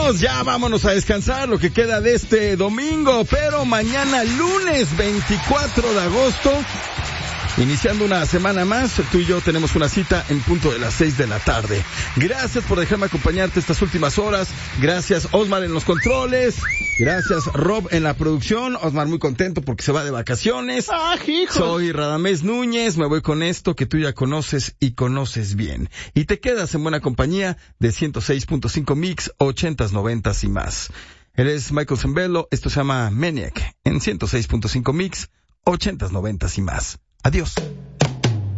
vámonos a descansar lo que queda de este domingo, pero mañana lunes 24 de agosto, iniciando una semana más, tú y yo tenemos una cita en punto de las 6 de la tarde. Gracias por dejarme acompañarte estas últimas horas. Gracias Osmar en los controles. Gracias Rob en la producción. Osmar muy contento porque se va de vacaciones. Hijo. Soy Radamés Núñez. Me voy con esto que tú ya conoces y conoces bien. Y te quedas en buena compañía de 106.5 Mix, 80s, 90s y más. Él es Michael Zembello. Esto se llama Maniac en 106.5 Mix, 80s, 90s y más. Adiós.